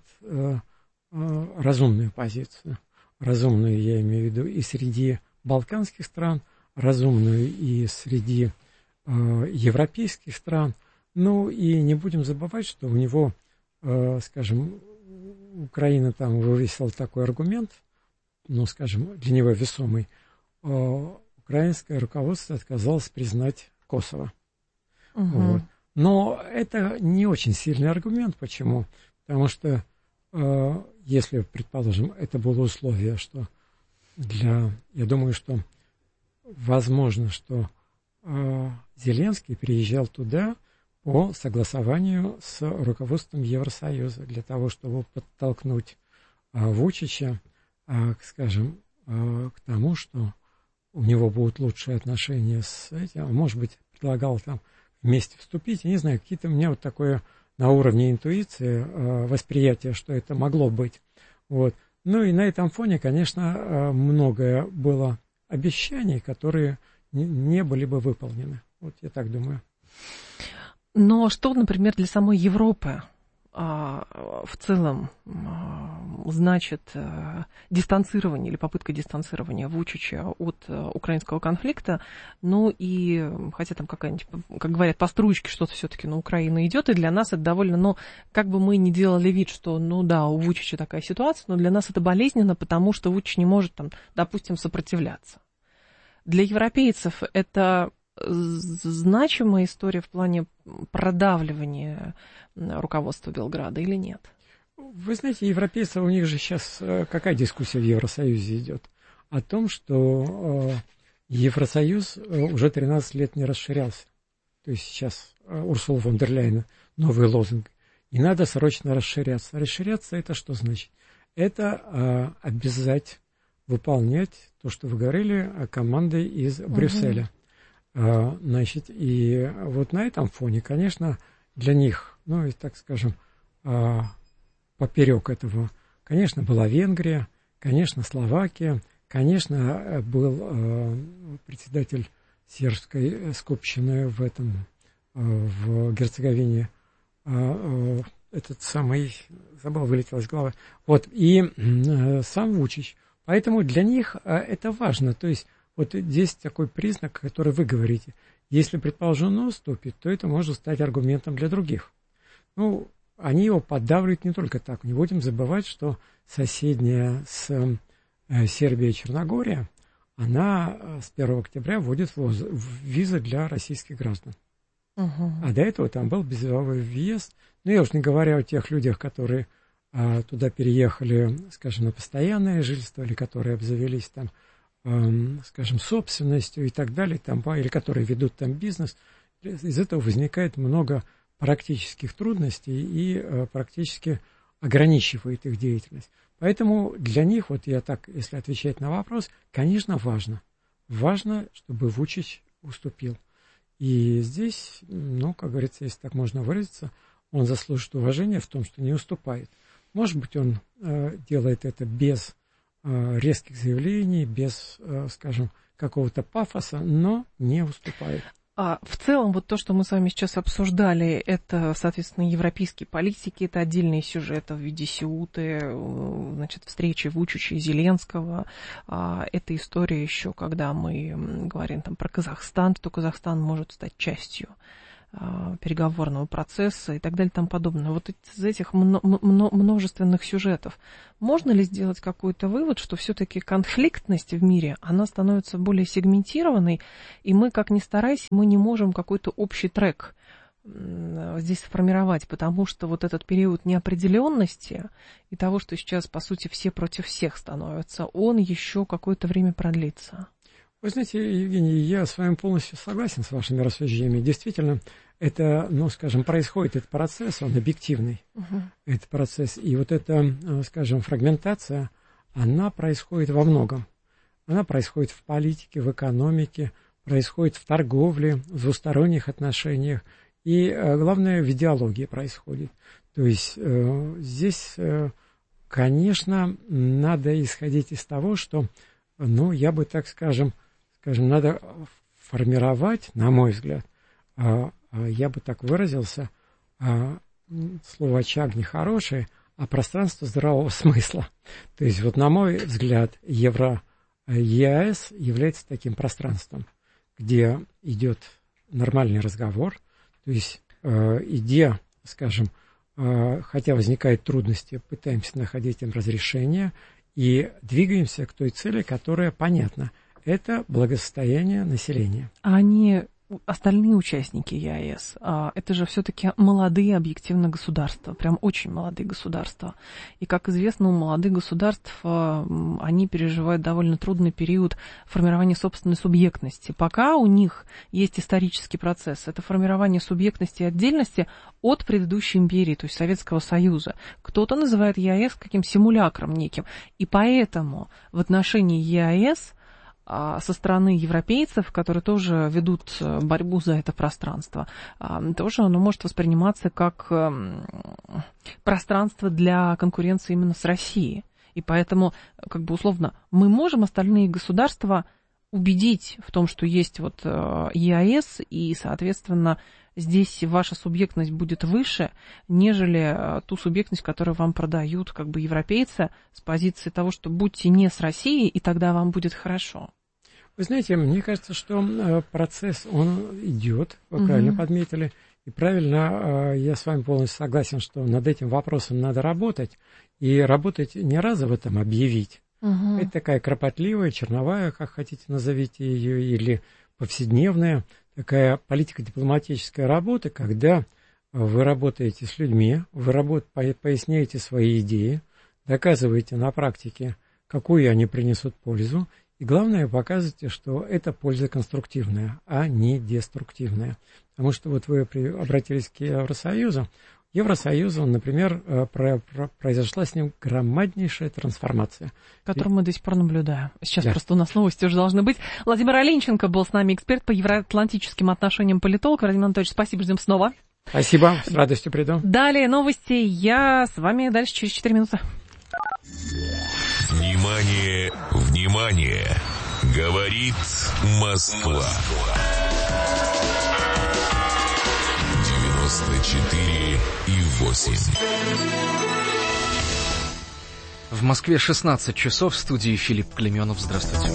S1: разумную позицию. Разумную, я имею в виду, и среди балканских стран, разумную и среди европейских стран. И не будем забывать, что у него, скажем, Украина там вывесила такой аргумент, скажем, для него весомый. Украинское руководство отказалось признать Косово. Вот. Но это не очень сильный аргумент. Почему? Потому что, если, предположим, это было условие, что я думаю, что возможно, что Зеленский приезжал туда по согласованию с руководством Евросоюза для того, чтобы подтолкнуть Вучича, скажем, к тому, что у него будут лучшие отношения с этим, может быть, предлагал там вместе вступить, я не знаю, какие-то у меня вот такое на уровне интуиции восприятие, что это могло быть. Вот. И на этом фоне, конечно, многое было обещаний, которые не были бы выполнены. Вот я так думаю.
S2: Но что, например, для самой Европы в целом значит дистанцирование или попытка дистанцирования Вучича от украинского конфликта, и хотя там какая-нибудь, как говорят, по стручке что-то все-таки на Украину идет, и для нас это довольно, как бы мы ни делали вид, что, у Вучича такая ситуация, но для нас это болезненно, потому что Вучич не может, там, допустим, сопротивляться. Для европейцев это значимая история в плане продавливания руководства Белграда или нет?
S1: Вы знаете, европейцы, у них же сейчас какая дискуссия в Евросоюзе идет? О том, что Евросоюз уже 13 лет не расширялся. То есть сейчас Урсула фон дер Ляйен новый лозунг. И надо срочно расширяться. Расширяться это что значит? Это обязать выполнять то, что вы говорили, командой из Брюсселя. И вот на этом фоне, конечно, для них, так скажем, поперек этого, конечно, была Венгрия, конечно, Словакия, конечно, был председатель сербской скупщины в Герцеговине, этот самый, вылетел из головы, и сам Вучич. Поэтому для них это важно, то есть вот здесь такой признак, который вы говорите. Если, предположим, он уступит, то это может стать аргументом для других. Они его поддавливают не только так. Не будем забывать, что соседняя с Сербией Черногория, она с 1 октября вводит визы для российских граждан. А до этого там был безвизовый въезд. Я уж не говоря о тех людях, которые туда переехали, скажем, на постоянное жительство, или которые обзавелись там, скажем, собственностью и так далее, или которые ведут там бизнес. Из этого возникает много практических трудностей и практически ограничивает их деятельность. Поэтому для них, если отвечать на вопрос, конечно, важно. Важно, чтобы Вучич уступил. И здесь, как говорится, если так можно выразиться, он заслужит уважения в том, что не уступает. Может быть, он делает это без резких заявлений, без, скажем, какого-то пафоса, но не уступает.
S2: В целом, вот то, что мы с вами сейчас обсуждали, это, соответственно, европейские политики, это отдельные сюжеты в виде Сеуты, значит, встречи Вучича и Зеленского. Это история еще, когда мы говорим там про Казахстан, что Казахстан может стать частью переговорного процесса и так далее и тому подобное. Вот из этих множественных сюжетов можно ли сделать какой-то вывод, что все-таки конфликтность в мире, она становится более сегментированной, и мы, как ни старайся, мы не можем какой-то общий трек здесь сформировать, потому что вот этот период неопределенности и того, что сейчас, по сути, все против всех становятся, он еще какое-то время продлится.
S1: Вы знаете, Евгений, я с вами полностью согласен с вашими рассуждениями. Действительно, это, скажем, происходит этот процесс, он объективный, этот процесс. И вот эта, скажем, фрагментация, она происходит во многом. Она происходит в политике, в экономике, происходит в торговле, в двусторонних отношениях. И, главное, в идеологии происходит. То есть здесь, конечно, надо исходить из того, что, я бы так скажем, надо формировать, на мой взгляд, я бы так выразился, слово «очаг» нехорошее, а пространство здравого смысла. То есть, вот на мой взгляд, ЕАЭС является таким пространством, где идет нормальный разговор, то есть, где, скажем, хотя возникают трудности, пытаемся находить им разрешение и двигаемся к той цели, которая понятна. Это благосостояние населения.
S2: Остальные участники ЕАЭС, это же все-таки молодые объективно государства, прям очень молодые государства. И, как известно, у молодых государств они переживают довольно трудный период формирования собственной субъектности. Пока у них есть исторический процесс, это формирование субъектности и отдельности от предыдущей империи, то есть Советского Союза. Кто-то называет ЕАЭС каким симулякром неким. И поэтому в отношении ЕАЭС со стороны европейцев, которые тоже ведут борьбу за это пространство, тоже оно может восприниматься как пространство для конкуренции именно с Россией. И поэтому, условно, мы можем остальные государства убедить в том, что есть вот ЕАЭС, и, соответственно, здесь ваша субъектность будет выше, нежели ту субъектность, которую вам продают европейцы с позиции того, что будьте не с Россией, и тогда вам будет хорошо.
S1: Вы знаете, мне кажется, что процесс, он идет, вы правильно подметили, и правильно, я с вами полностью согласен, что над этим вопросом надо работать, и работать не разово там объявить. Это такая кропотливая, черновая, как хотите назовите ее, или повседневная, такая политико-дипломатическая работа, когда вы работаете с людьми, вы поясняете свои идеи, доказываете на практике, какую они принесут пользу, и главное, показывайте, что эта польза конструктивная, а не деструктивная. Потому что вот вы обратились к Евросоюзу. Евросоюз, например, произошла с ним громаднейшая трансформация.
S2: Которую мы до сих пор наблюдаем. Сейчас просто у нас новости уже должны быть. Владимир Оленченко был с нами, эксперт по евроатлантическим отношениям, политолог. Владимир Анатольевич, спасибо, ждем снова.
S1: Спасибо, с радостью приду.
S2: Далее новости. Я с вами дальше через 4 минуты.
S3: Внимание, внимание! Говорит Москва. 94,8.
S4: В Москве 16 часов, в студии Филипп Клеменов. Здравствуйте.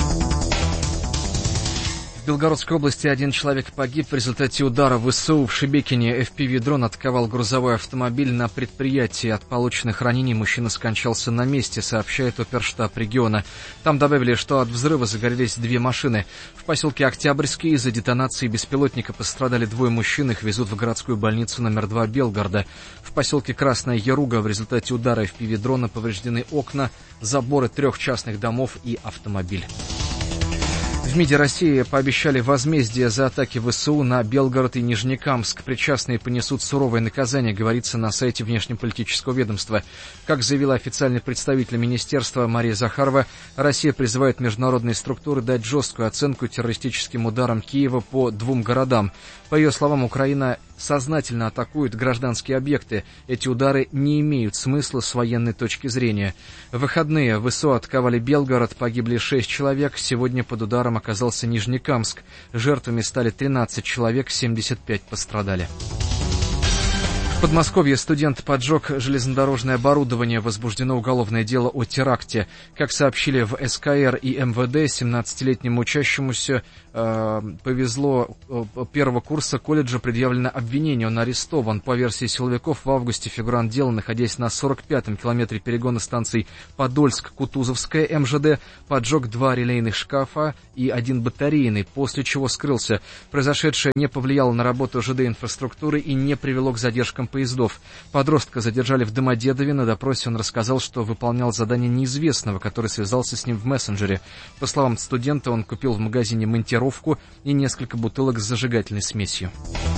S4: В Белгородской области один человек погиб в результате удара ВСУ в Шебекине. FPV-дрон атаковал грузовой автомобиль на предприятии. От полученных ранений мужчина скончался на месте, сообщает оперштаб региона. Там добавили, что от взрыва загорелись 2 машины. В поселке Октябрьский из-за детонации беспилотника пострадали 2 мужчин. Их везут в городскую больницу номер 2 Белгорода. В поселке Красная Яруга в результате удара FPV-дрона повреждены окна, заборы 3 частных домов и автомобиль. В МИДе России пообещали возмездие за атаки ВСУ на Белгород и Нижнекамск. Причастные понесут суровое наказание, говорится на сайте внешнеполитического ведомства. Как заявила официальный представитель министерства Мария Захарова, Россия призывает международные структуры дать жесткую оценку террористическим ударам Киева по 2 городам. По ее словам, Украина сознательно атакуют гражданские объекты. Эти удары не имеют смысла с военной точки зрения. В выходные ВСУ атаковали Белгород, погибли 6 человек. Сегодня под ударом оказался Нижнекамск. Жертвами стали 13 человек, 75 пострадали. В Подмосковье студент поджег железнодорожное оборудование. Возбуждено уголовное дело о теракте. Как сообщили в СКР и МВД, 17-летнему учащемуся повезло. Первого курса колледжа предъявлено обвинение. Он арестован. По версии силовиков, в августе фигурант дела, находясь на 45-м километре перегона станций Подольск-Кутузовская МЖД, поджег 2 релейных шкафа и 1 батарейный, после чего скрылся. Произошедшее не повлияло на работу ЖД-инфраструктуры и не привело к задержкам поездов. Подростка задержали в Домодедове. На допросе он рассказал, что выполнял задание неизвестного, который связался с ним в мессенджере. По словам студента, он купил в магазине монтировку и несколько бутылок с зажигательной смесью.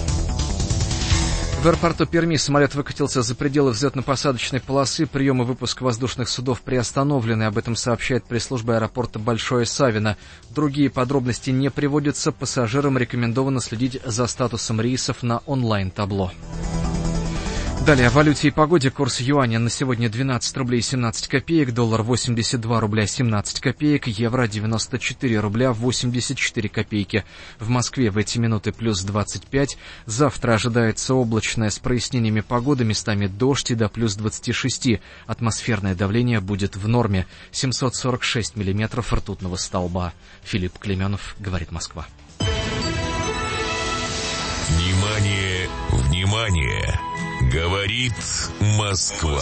S4: В аэропорту Перми самолет выкатился за пределы взлетно-посадочной полосы. Прием и выпуск воздушных судов приостановлены. Об этом сообщает пресс-служба аэропорта Большое Савино. Другие подробности не приводятся. Пассажирам рекомендовано следить за статусом рейсов на онлайн-табло. Далее о валюте и погоде. Курс юаня на сегодня 12 рублей 17 копеек, доллар 82 рубля 17 копеек, евро 94 рубля 84 копейки. В Москве в эти минуты плюс 25. Завтра ожидается облачная с прояснениями погоды, местами дождь и до плюс 26. Атмосферное давление будет в норме. 746 миллиметров ртутного столба. Филипп Клеменов, говорит Москва.
S3: Внимание, внимание! Говорит Москва.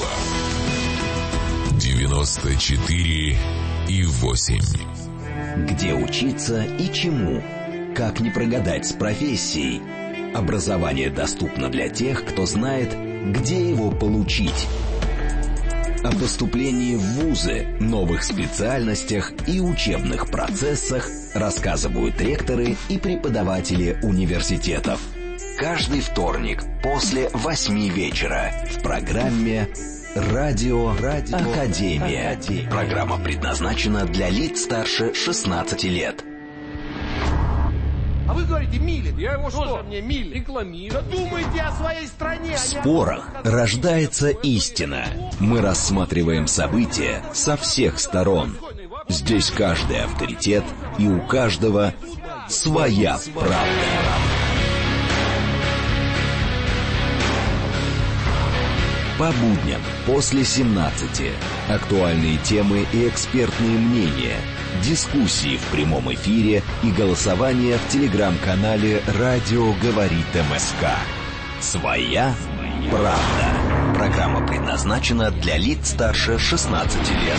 S3: 94,8.
S6: Где учиться и чему? Как не прогадать с профессией? Образование доступно для тех, кто знает, где его получить. О поступлении в вузы, новых специальностях и учебных процессах рассказывают ректоры и преподаватели университетов. Каждый вторник после 8 вечера в программе «Радио Академия». Программа предназначена для лиц старше 16 лет.
S8: А вы говорите Милин. Я его что? Мне Милин рекламирую. Да думайте о своей стране.
S6: В спорах рождается истина. Мы рассматриваем события со всех сторон. Здесь каждый авторитет, и у каждого своя правда. По будням после 17. Актуальные темы и экспертные мнения. Дискуссии в прямом эфире и голосование в телеграм-канале «Радио говорит МСК». Своя правда. Программа предназначена для лиц старше 16 лет.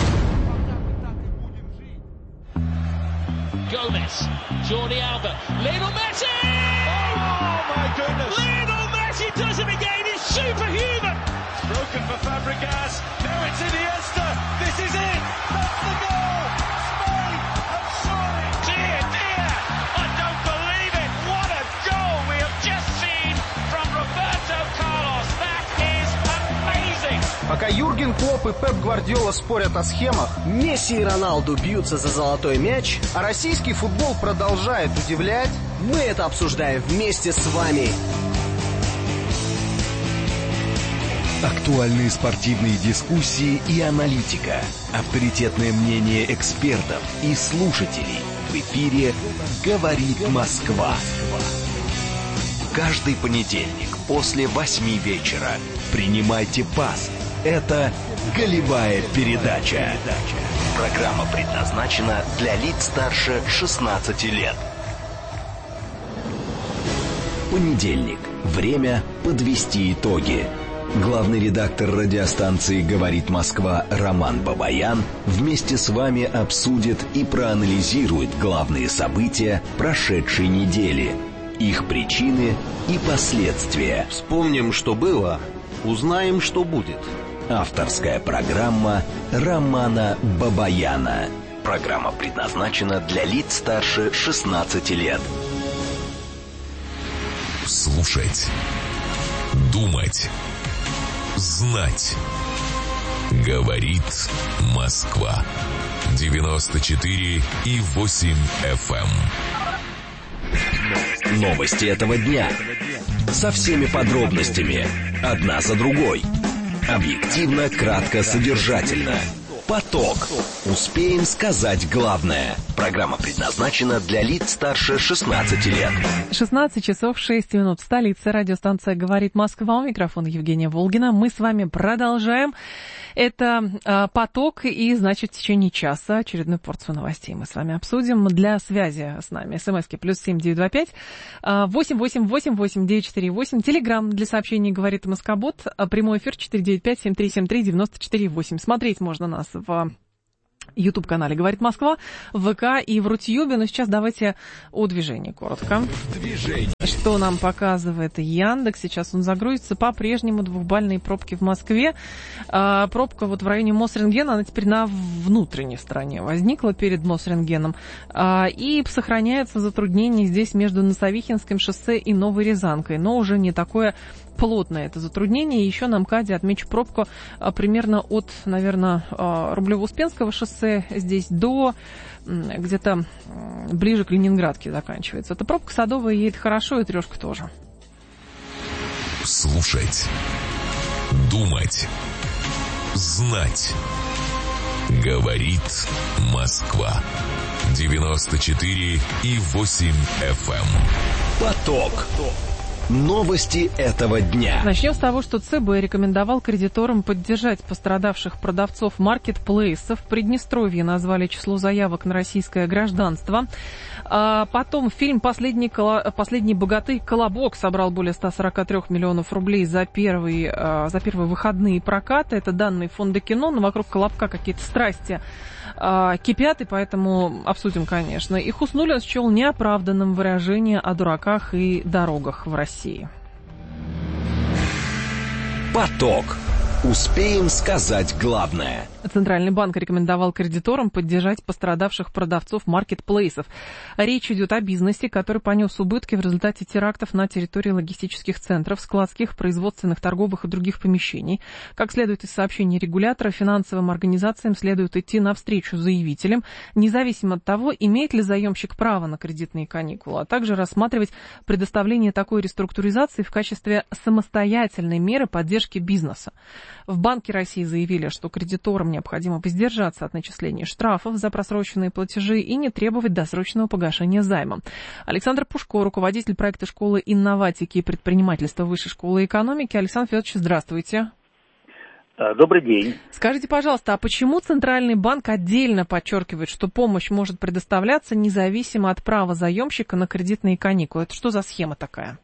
S9: Gomez, Jordi Alba, Lionel Messi! Oh my goodness! Lionel Messi does it again. He's superhuman. Broken for Fabregas. Now it's Iniesta. This is it. That's the goal. Spain have scored. Dear, dear. I don't believe it. What a goal we have just seen from Roberto Carlos. That is amazing.
S10: Пока Юрген Клопп и Пеп Гвардиола спорят о схемах, Месси и Роналду бьются за золотой мяч, а российский футбол продолжает удивлять, мы это обсуждаем вместе с вами.
S6: Актуальные спортивные дискуссии и аналитика. Авторитетное мнение экспертов и слушателей. В эфире «Говорит Москва». Каждый понедельник после 8 вечера. Принимайте пас. Это «Голевая передача». Программа предназначена для лиц старше 16 лет. Понедельник. Время подвести итоги. Главный редактор радиостанции «Говорит Москва» Роман Бабаян вместе с вами обсудит и проанализирует главные события прошедшей недели, их причины и последствия.
S11: Вспомним, что было, узнаем, что будет.
S6: Авторская программа Романа Бабаяна. Программа предназначена для лиц старше 16 лет.
S3: Слушать, думать, знать. Говорит Москва. 94,8 FM.
S6: Новости этого дня. Со всеми подробностями. Одна за другой. Объективно, кратко, содержательно. Поток. Успеем сказать главное. Программа предназначена для лиц старше 16 лет.
S2: 16 часов 6 минут. Столица. Радиостанция «Говорит Москва». У микрофона Евгения Волгина. Мы с вами продолжаем. Это «Поток», и, значит, в течение часа очередную порцию новостей мы с вами обсудим. Для связи с нами смски +7 925 888 8948. Телеграм для сообщений «Говорит Москобот». Прямой эфир 495-7373-94-8. Смотреть можно нас в YouTube-канале «Говорит Москва», в ВК и в Рутьюбе. Но сейчас давайте о движении коротко. Что нам показывает Яндекс? Сейчас он загрузится. По-прежнему двухбальные пробки в Москве. Пробка вот в районе Мосрентгена, она теперь на внутренней стороне возникла перед Мосрентгеном. И сохраняется затруднение здесь между Носовихинским шоссе и Новой Рязанкой. Но уже не такое плотное это затруднение. Еще на МКАДе отмечу пробку примерно от, наверное, Рублево-Успенского шоссе здесь до где-то ближе к Ленинградке заканчивается. Эта пробка Садовая едет хорошо, и Трешка тоже.
S3: Слушать. Думать. Знать. Говорит Москва. 94,8 FM.
S6: Поток. Новости этого дня.
S2: Начнем с того, что ЦБ рекомендовал кредиторам поддержать пострадавших продавцов маркетплейсов. В Приднестровье назвали число заявок на российское гражданство. Потом фильм «Последний богатырь. Колобок» собрал более 143 миллионов рублей за первые выходные проката. Это данные фонда кино, но вокруг Колобка какие-то страсти кипят, и поэтому обсудим, конечно. И Хуснуллин счел неоправданным выражение о дураках и дорогах в России.
S6: Поток. Успеем сказать главное.
S2: Центральный банк рекомендовал кредиторам поддержать пострадавших продавцов маркетплейсов. Речь идет о бизнесе, который понес убытки в результате терактов на территории логистических центров, складских, производственных, торговых и других помещений. Как следует из сообщений регулятора, финансовым организациям следует идти навстречу заявителям, независимо от того, имеет ли заемщик право на кредитные каникулы, а также рассматривать предоставление такой реструктуризации в качестве самостоятельной меры поддержки бизнеса. В Банке России заявили, что кредиторам необходимо воздержаться от начисления штрафов за просроченные платежи и не требовать досрочного погашения займа. Александр Пушко, руководитель проекта школы инноватики и предпринимательства Высшей школы экономики. Александр Федорович, здравствуйте.
S12: Добрый день.
S2: Скажите, пожалуйста, а почему Центральный банк отдельно подчеркивает, что помощь может предоставляться независимо от права заемщика на кредитные каникулы? Это что за схема такая?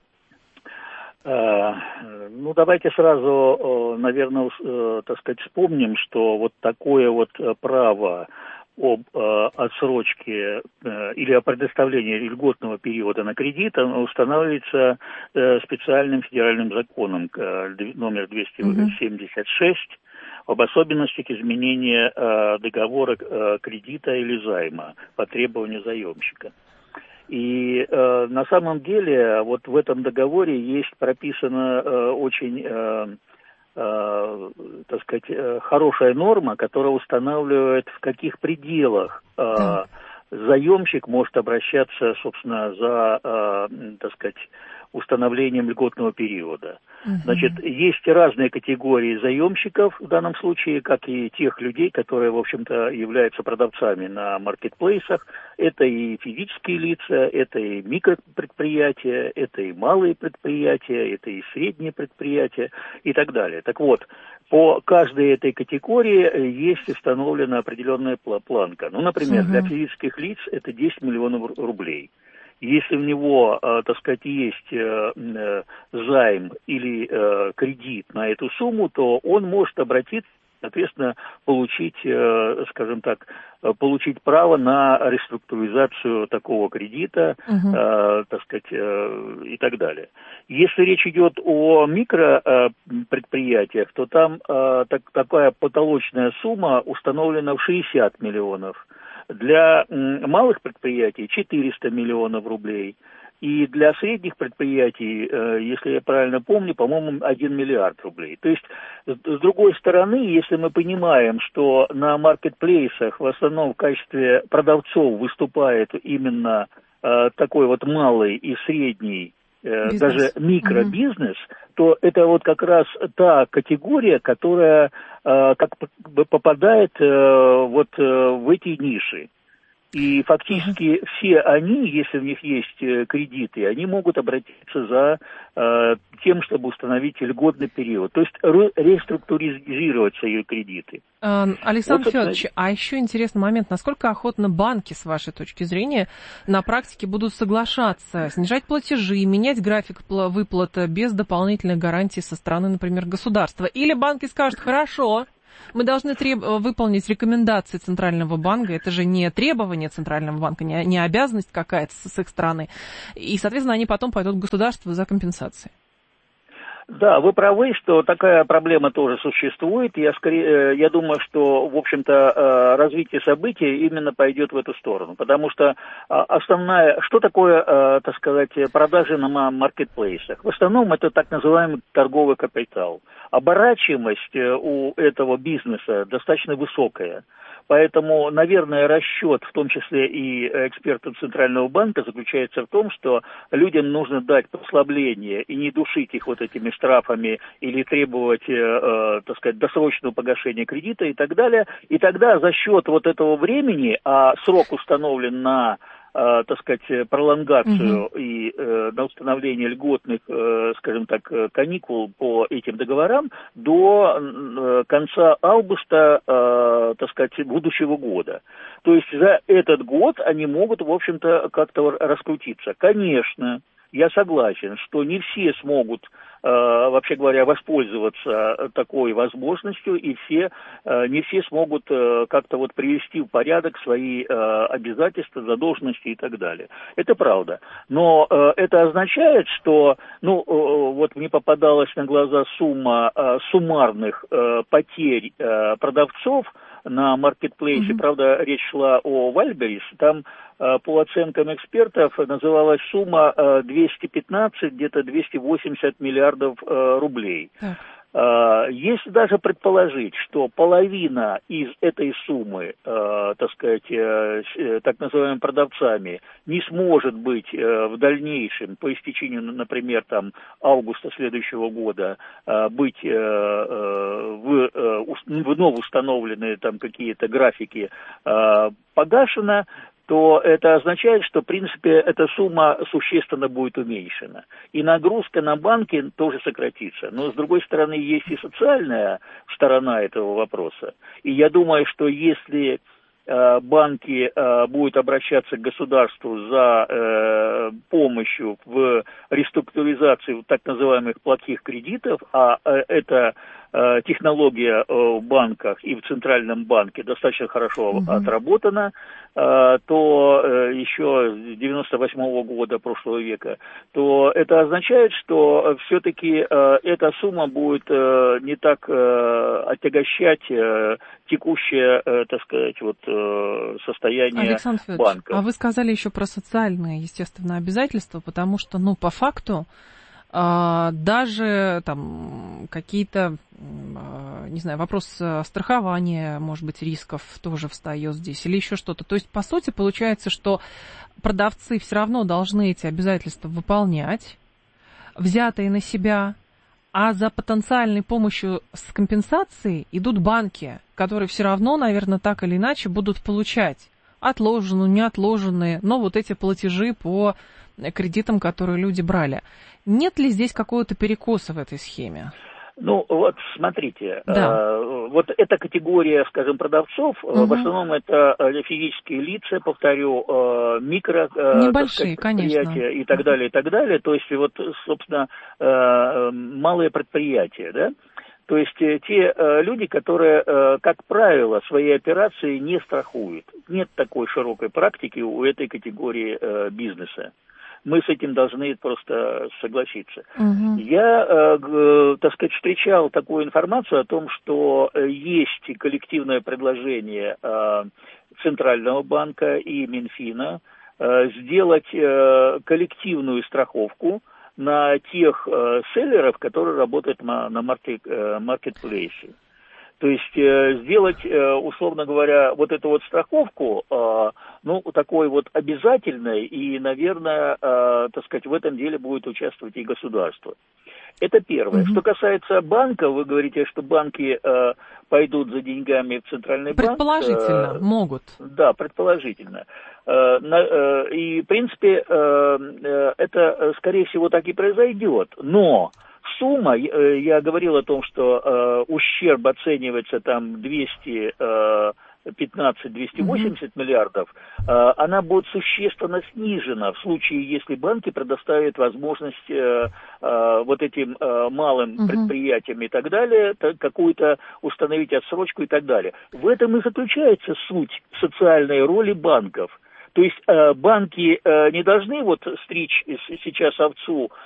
S12: Ну, давайте сразу, наверное, вспомним, что вот такое вот право об отсрочке или о предоставлении льготного периода на кредит устанавливается специальным федеральным законом номер 276 об особенностях изменения договора кредита или займа по требованию заемщика. И на самом деле вот в этом договоре есть прописана очень, хорошая норма, которая устанавливает, в каких пределах заемщик может обращаться, собственно, за, установлением льготного периода. Значит, есть разные категории заемщиков в данном случае, как и тех людей, которые, в общем-то, являются продавцами на маркетплейсах. Это и физические лица, это и микропредприятия, это и малые предприятия, это и средние предприятия и так далее. Так вот, по каждой этой категории есть установлена определенная планка. Ну, например, для физических лиц это 10 миллионов рублей. Если у него, есть займ или кредит на эту сумму, то он может обратиться, соответственно, получить право на реструктуризацию такого кредита, и так далее. Если речь идет о микропредприятиях, то там такая потолочная сумма установлена в 60 миллионов. Для малых предприятий 400 миллионов рублей. И для средних предприятий, если я правильно помню, по-моему, 1 миллиард рублей. То есть, с другой стороны, если мы понимаем, что на маркетплейсах в основном в качестве продавцов выступают именно такой вот малый и средний, даже микробизнес, то это вот как раз та категория, которая как бы попадает вот в эти ниши. И фактически все они, если у них есть кредиты, они могут обратиться за тем, чтобы установить льготный период, то есть реструктуризировать свои кредиты.
S2: Александр Федорович, а еще интересный момент, насколько охотно банки, с вашей точки зрения, на практике будут соглашаться, снижать платежи, менять график выплат без дополнительных гарантий со стороны, например, государства? Или банки скажут: хорошо, мы должны выполнить рекомендации Центрального банка, это же не требование Центрального банка, не обязанность какая-то с их стороны, и, соответственно, они потом пойдут к государству за компенсацией.
S12: Да, вы правы, что такая проблема тоже существует. Я думаю, что, в общем-то, развитие событий именно пойдет в эту сторону. Потому что основная... Что такое, так сказать, продажи на маркетплейсах? В основном это так называемый торговый капитал. Оборачиваемость у этого бизнеса достаточно высокая. Поэтому, наверное, расчет, в том числе и экспертов Центрального банка, заключается в том, что людям нужно дать послабление и не душить их вот этими штрафами или требовать, так сказать, досрочного погашения кредита и так далее. И тогда за счет вот этого времени, а срок установлен на, так сказать, пролонгацию и на установление льготных, скажем так, каникул по этим договорам до конца августа, так сказать, будущего года. То есть за этот год они могут, в общем-то, как-то раскрутиться. Конечно, я согласен, что не все смогут, вообще говоря, воспользоваться такой возможностью, и не все смогут как-то вот привести в порядок свои обязательства, задолженности и так далее. Это правда. Но это означает, что, вот мне попадалась на глаза сумма суммарных потерь продавцов на маркетплейсе, правда, речь шла о Wildberries, там по оценкам экспертов называлась сумма 215, где-то 280 миллиардов рублей. Если даже предположить, что половина из этой суммы, так сказать, так называемыми продавцами, не сможет быть в дальнейшем, по истечению, например, там, августа следующего года, быть в вновь установленные там какие-то графики погашена, то это означает, что, в принципе, эта сумма существенно будет уменьшена. И нагрузка на банки тоже сократится. Но, с другой стороны, есть и социальная сторона этого вопроса. И я думаю, что если банки будут обращаться к государству за помощью в реструктуризации так называемых плохих кредитов, а это технология в банках и в Центральном банке достаточно хорошо отработана, то еще с 98 года прошлого века, то это означает, что все-таки эта сумма будет не так отягощать текущее, так сказать, вот состояние
S2: Александр Федорович,
S12: банков.
S2: А вы сказали еще про социальные, естественно, обязательства, потому что, по факту, даже там какие-то, не знаю, вопрос страхования, может быть, рисков тоже встает здесь, или еще что-то. То есть, по сути, получается, что продавцы все равно должны эти обязательства выполнять, взятые на себя, а за потенциальной помощью с компенсацией идут банки, которые все равно, наверное, так или иначе будут получать отложенные, неотложенные, но вот эти платежи по кредитам, которые люди брали. Нет ли здесь какого-то перекоса в этой схеме?
S12: Вот смотрите,
S2: да.
S12: Вот эта категория, скажем, продавцов, в основном это физические лица, повторю, микро,
S2: небольшие,
S12: так сказать, предприятия,
S2: конечно,
S12: и так далее, и так далее. То есть, вот, собственно, малые предприятия, да? То есть те люди, которые, как правило, свои операции не страхуют. Нет такой широкой практики у этой категории бизнеса. Мы с этим должны просто согласиться. Я, так сказать, встречал такую информацию о том, что есть коллективное предложение Центрального банка и Минфина сделать коллективную страховку на тех селлеров, которые работают на маркетплейсе. То есть сделать, условно говоря, вот эту вот страховку, ну, такой вот обязательной, и, наверное, так сказать, в этом деле будет участвовать и государство. Это первое. Что касается банка, вы говорите, что банки пойдут за деньгами в центральный банк.
S2: Предположительно, могут.
S12: Да, предположительно. И, в принципе, это, скорее всего, так и произойдет. Но сумма, я говорил о том, что ущерб оценивается там 215-280 миллиардов, она будет существенно снижена в случае, если банки предоставят возможность вот этим малым предприятиям и так далее, какую-то установить отсрочку и так далее. В этом и заключается суть социальной роли банков. То есть банки не должны вот стричь сейчас овцу